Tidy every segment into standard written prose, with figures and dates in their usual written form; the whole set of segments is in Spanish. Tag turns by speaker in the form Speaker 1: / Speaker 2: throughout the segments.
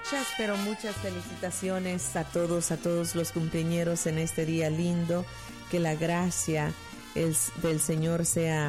Speaker 1: Pero muchas felicitaciones a todos los cumpleañeros en este día lindo. Que la gracia del Señor sea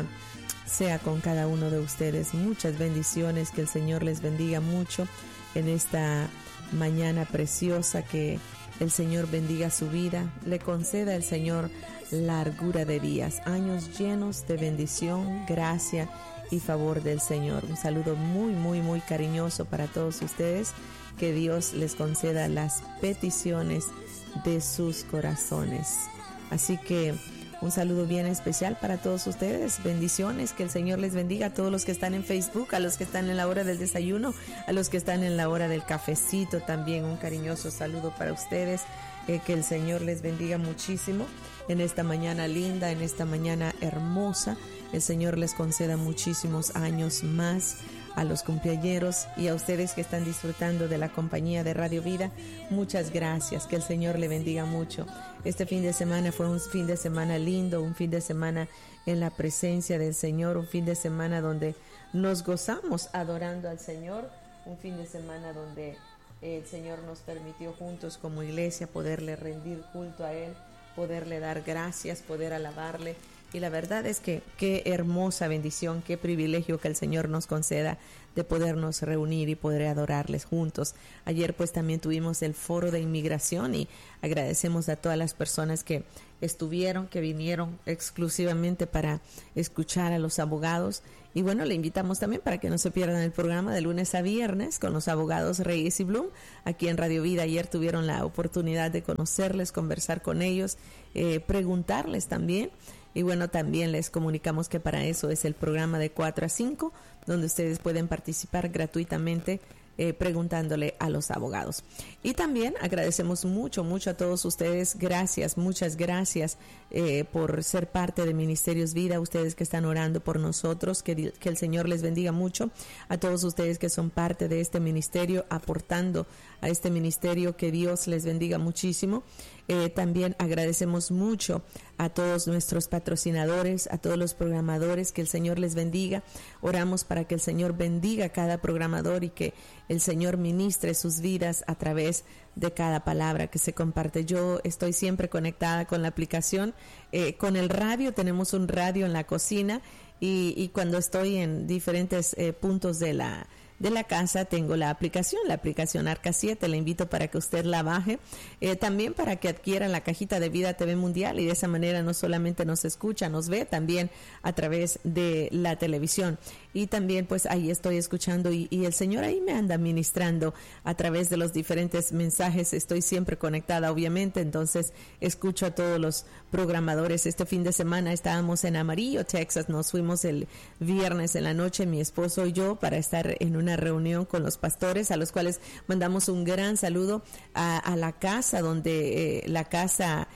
Speaker 1: con cada uno de ustedes. Muchas bendiciones, que el Señor les bendiga mucho en esta mañana preciosa, que el Señor bendiga su vida, le conceda el Señor largura de días, años llenos de bendición, gracia y favor del Señor. Un saludo muy, muy, muy cariñoso para todos ustedes, que Dios les conceda las peticiones de sus corazones. Así que un saludo bien especial para todos ustedes, bendiciones, que el Señor les bendiga a todos los que están en Facebook, a los que están en la hora del desayuno, a los que están en la hora del cafecito también, un cariñoso saludo para ustedes, que el Señor les bendiga muchísimo en esta mañana linda, en esta mañana hermosa. El Señor les conceda muchísimos años más a los cumpleañeros y a ustedes que están disfrutando de la compañía de Radio Vida. Muchas gracias, que el Señor le bendiga mucho. Este fin de semana fue un fin de semana lindo, un fin de semana en la presencia del Señor, un fin de semana donde nos gozamos adorando al Señor, un fin de semana donde el Señor nos permitió juntos como iglesia poderle rendir culto a Él, poderle dar gracias, poder alabarle. Y la verdad es que qué hermosa bendición, qué privilegio que el Señor nos conceda de podernos reunir y poder adorarles juntos. Ayer pues también tuvimos el foro de inmigración y agradecemos a todas las personas que estuvieron, que vinieron exclusivamente para escuchar a los abogados. Y bueno, le invitamos también para que no se pierdan el programa de lunes a viernes con los abogados Reyes y Blum aquí en Radio Vida. Ayer tuvieron la oportunidad de conocerles, conversar con ellos, preguntarles también. Y bueno, también les comunicamos que para eso es el programa de 4 a 5, donde ustedes pueden participar gratuitamente preguntándole a los abogados. Y también agradecemos mucho a todos ustedes. Gracias, muchas gracias por ser parte de Ministerios Vida, ustedes que están orando por nosotros, que el Señor les bendiga mucho. A todos ustedes que son parte de este ministerio, aportando a este ministerio, que Dios les bendiga muchísimo. También agradecemos mucho a todos nuestros patrocinadores, a todos los programadores, que el Señor les bendiga. Oramos para que el Señor bendiga a cada programador y que el Señor ministre sus vidas a través de cada palabra que se comparte. Yo estoy siempre conectada con la aplicación, con el radio. Tenemos un radio en la cocina y cuando estoy en diferentes puntos de la casa tengo la aplicación Arca 7, le invito para que usted la baje, también para que adquiera la cajita de Vida TV Mundial y de esa manera no solamente nos escucha, nos ve también a través de la televisión. Y también pues ahí estoy escuchando y el Señor ahí me anda ministrando a través de los diferentes mensajes. Estoy siempre conectada, obviamente, entonces escucho a todos los programadores. Este fin de semana estábamos en Amarillo, Texas, nos fuimos el viernes en la noche, mi esposo y yo, para estar en una reunión con los pastores, a los cuales mandamos un gran saludo a la casa donde la casa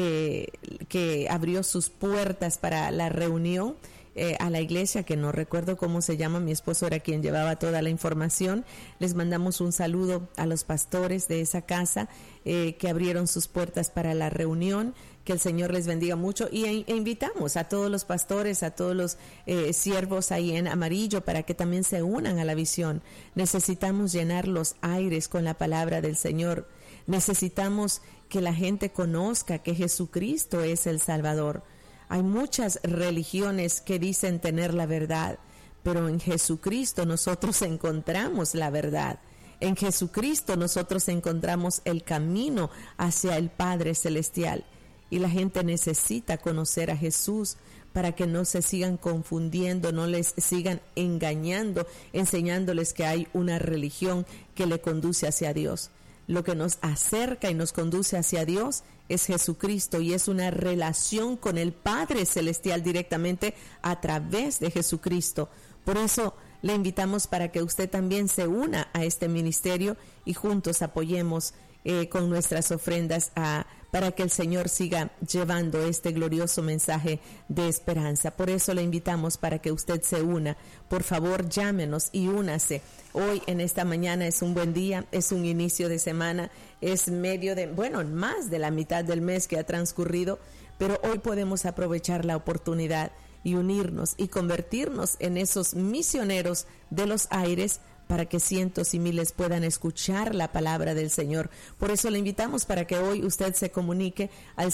Speaker 1: que abrió sus puertas para la reunión, a la iglesia que no recuerdo cómo se llama, mi esposo era quien llevaba toda la información. Les mandamos un saludo a los pastores de esa casa que abrieron sus puertas para la reunión. Que el Señor les bendiga mucho e invitamos a todos los pastores, a todos los siervos ahí en Amarillo para que también se unan a la visión. Necesitamos llenar los aires con la palabra del Señor. Necesitamos que la gente conozca que Jesucristo es el Salvador. Hay muchas religiones que dicen tener la verdad, pero en Jesucristo nosotros encontramos la verdad. En Jesucristo nosotros encontramos el camino hacia el Padre Celestial. Y la gente necesita conocer a Jesús para que no se sigan confundiendo, no les sigan engañando, enseñándoles que hay una religión que le conduce hacia Dios. Lo que nos acerca y nos conduce hacia Dios es Jesucristo y es una relación con el Padre Celestial directamente a través de Jesucristo. Por eso le invitamos para que usted también se una a este ministerio y juntos apoyemos con nuestras ofrendas para que el Señor siga llevando este glorioso mensaje de esperanza. Por eso le invitamos para que usted se una. Por favor, llámenos y únase. Hoy en esta mañana es un buen día, es un inicio de semana, es más de la mitad del mes que ha transcurrido, pero hoy podemos aprovechar la oportunidad y unirnos y convertirnos en esos misioneros de los aires para que cientos y miles puedan escuchar la palabra del Señor. Por eso le invitamos para que hoy usted se comunique al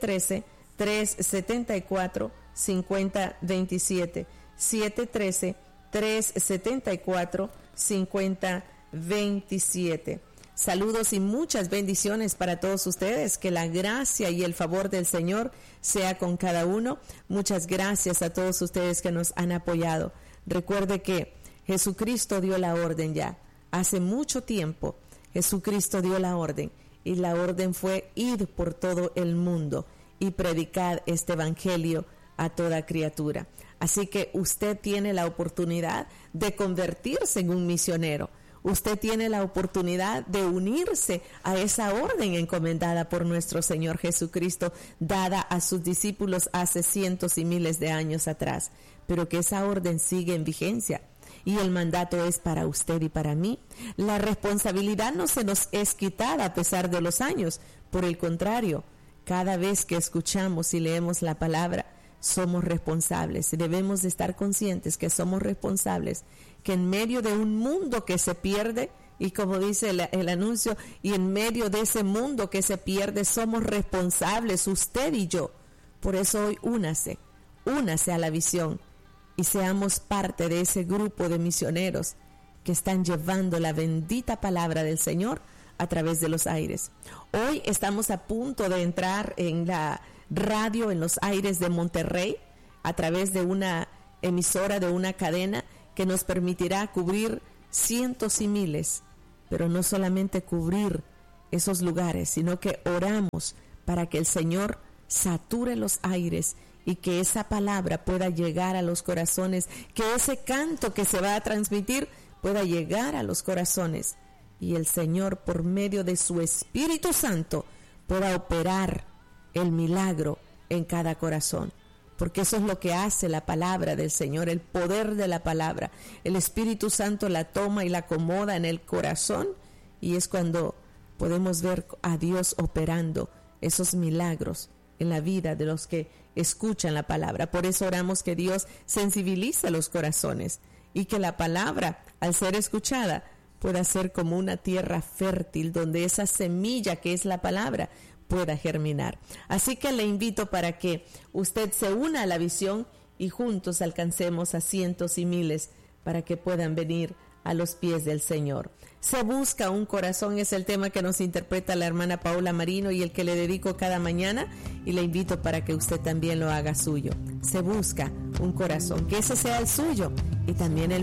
Speaker 1: 713-374-5027, 713-374-5027. Saludos y muchas bendiciones para todos ustedes. Que la gracia y el favor del Señor sea con cada uno. Muchas gracias a todos ustedes que nos han apoyado. Recuerde que Jesucristo dio la orden ya. Hace mucho tiempo Jesucristo dio la orden, y la orden fue: id por todo el mundo y predicad este evangelio a toda criatura. Así que usted tiene la oportunidad de convertirse en un misionero. Usted tiene la oportunidad de unirse a esa orden encomendada por nuestro Señor Jesucristo, dada a sus discípulos hace cientos y miles de años atrás, pero que esa orden sigue en vigencia y el mandato es para usted y para mí. La responsabilidad no se nos es quitada a pesar de los años, por el contrario, cada vez que escuchamos y leemos la palabra, somos responsables y debemos de estar conscientes que somos responsables, que en medio de un mundo que se pierde, y como dice el anuncio, y en medio de ese mundo que se pierde, somos responsables, usted y yo. Por eso hoy únase a la visión y seamos parte de ese grupo de misioneros que están llevando la bendita palabra del Señor a través de los aires. Hoy estamos a punto de entrar en la radio en los aires de Monterrey a través de una emisora, de una cadena que nos permitirá cubrir cientos y miles, pero no solamente cubrir esos lugares, sino que oramos para que el Señor sature los aires y que esa palabra pueda llegar a los corazones, que ese canto que se va a transmitir pueda llegar a los corazones y el Señor, por medio de su Espíritu Santo, pueda operar el milagro en cada corazón, porque eso es lo que hace la palabra del Señor, el poder de la palabra. El Espíritu Santo la toma y la acomoda en el corazón, y es cuando podemos ver a Dios operando esos milagros en la vida de los que escuchan la palabra. Por eso oramos que Dios sensibilice los corazones y que la palabra, al ser escuchada, pueda ser como una tierra fértil donde esa semilla que es la palabra pueda germinar. Así que le invito para que usted se una a la visión y juntos alcancemos a cientos y miles para que puedan venir a los pies del Señor. Se busca un corazón, es el tema que nos interpreta la hermana Paola Marino y el que le dedico cada mañana, y le invito para que usted también lo haga suyo. Se busca un corazón, que ese sea el suyo y también el